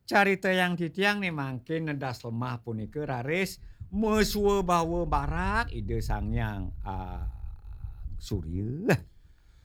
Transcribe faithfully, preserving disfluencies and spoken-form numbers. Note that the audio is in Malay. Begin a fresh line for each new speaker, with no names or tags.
Carita yang titiang nih mangke nedas lemah punike raris meuseueu baheula barak ide Sang Hyang, eee, Surya.